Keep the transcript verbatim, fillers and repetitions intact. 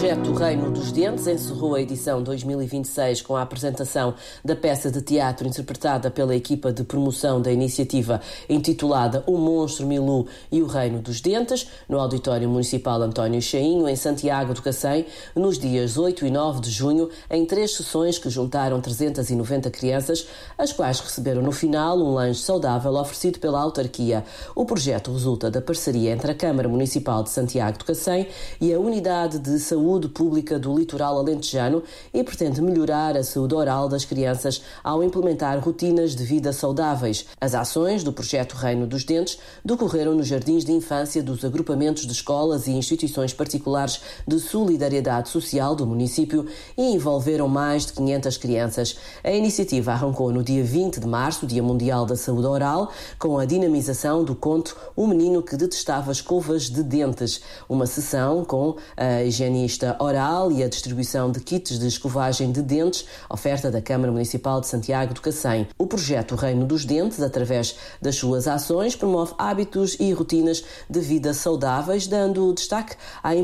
projeto Reino dos Dentes encerrou a edição dois mil e vinte e seis com a apresentação da peça de teatro interpretada pela equipa de promoção da iniciativa intitulada O Monstro Milú e o Reino dos Dentes, no Auditório Municipal António Chainho, em Santiago do Cacém, nos dias oito e nove de junho, em três sessões que juntaram trezentas e noventa crianças, as quais receberam no final um lanche saudável oferecido pela autarquia. O projeto resulta da parceria entre a Câmara Municipal de Santiago do Cacém e a Unidade de Saúde Pública do Litoral Alentejano e pretende melhorar a saúde oral das crianças ao implementar rotinas de vida saudáveis. As ações do projeto Reino dos Dentes decorreram nos jardins de infância dos agrupamentos de escolas e instituições particulares de solidariedade social do município e envolveram mais de quinhentas crianças. A iniciativa arrancou no dia vinte de março, Dia Mundial da Saúde Oral, com a dinamização do conto O Menino que Detestava Escovas de Dentes, uma sessão com a higienista oral e a distribuição de kits de escovagem de dentes, oferta da Câmara Municipal de Santiago do Cacém. O projeto Reino dos Dentes, através das suas ações, promove hábitos e rotinas de vida saudáveis, dando destaque à